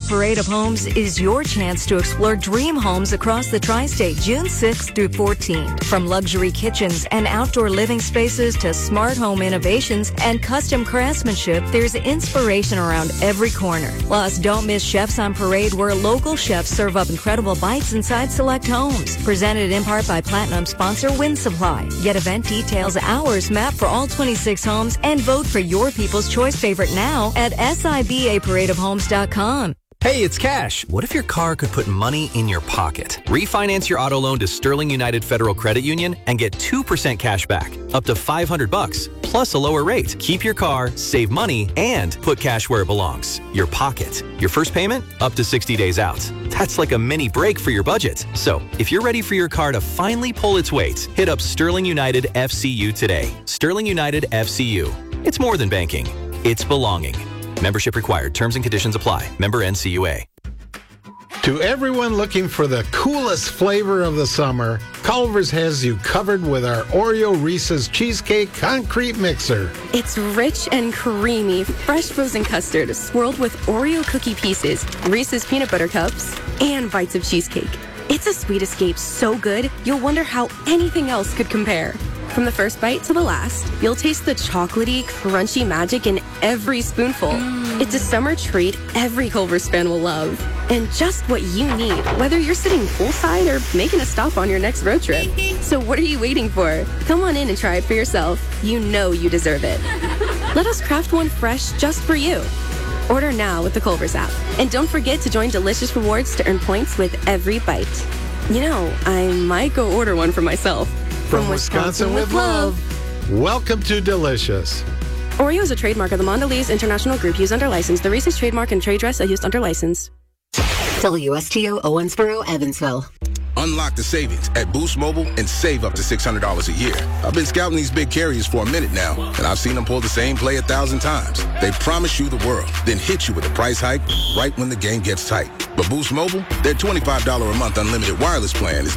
Parade of Homes is your chance to explore dream homes across the tri-state June 6th through 14th. From luxury kitchens and outdoor living spaces to smart home innovations and custom craftsmanship, there's inspiration around every corner. Plus, don't miss Chefs on Parade, where local chefs serve up incredible bites inside select homes. Presented in part by Platinum sponsor Wind Supply. Get event details, hours, map for all 26 homes, and vote for your People's Choice favorite now at SIBAParadeofHomes.com. Hey, it's Cash. What if your car could put money in your pocket? Refinance your auto loan to Sterling United Federal Credit Union and get 2% cash back, up to $500, plus a lower rate. Keep your car, save money, and put cash where it belongs, your pocket. Your first payment, up to 60 days out. That's like a mini break for your budget. So, if you're ready for your car to finally pull its weight, hit up Sterling United FCU today. Sterling United FCU. It's more than banking. It's belonging. Membership required. Terms and conditions apply. Member NCUA. To everyone looking for the coolest flavor of the summer, Culver's has you covered with our Oreo Reese's Cheesecake Concrete Mixer. It's rich and creamy, fresh frozen custard swirled with Oreo cookie pieces, Reese's peanut butter cups, and bites of cheesecake. It's a sweet escape so good, you'll wonder how anything else could compare. From the first bite to the last, you'll taste the chocolatey, crunchy magic in every spoonful. It's a summer treat every Culver's fan will love. And just what you need, whether you're sitting poolside or making a stop on your next road trip. So what are you waiting for? Come on in and try it for yourself. You know you deserve it. Let us craft one fresh just for you. Order now with the Culver's app. And don't forget to join Delicious Rewards to earn points with every bite. You know, I might go order one for myself. From Wisconsin with love. Welcome to Delicious. Oreo is a trademark of the Mondelez International Group, used under license. The Reese's trademark and trade dress are used under license. WSTO Owensboro, Evansville. Unlock the savings at Boost Mobile and save up to $600 a year. I've been scouting these big carriers for a minute now, and I've seen them pull the same play 1,000 times. They promise you the world, then hit you with a price hike right when the game gets tight. But Boost Mobile, their $25 a month unlimited wireless plan is